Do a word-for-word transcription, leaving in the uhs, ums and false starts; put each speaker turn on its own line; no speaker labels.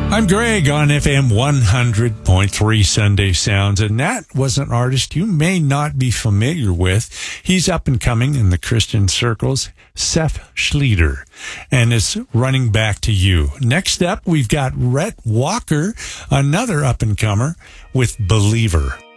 I'm Greg on F M one hundred point three Sunday Sounds, and that was an artist you may not be familiar with. He's up and coming in the Christian circles, Seth Schleter, and it's Running Back to You. Next up, we've got Rhett Walker, another up and comer, with Believer.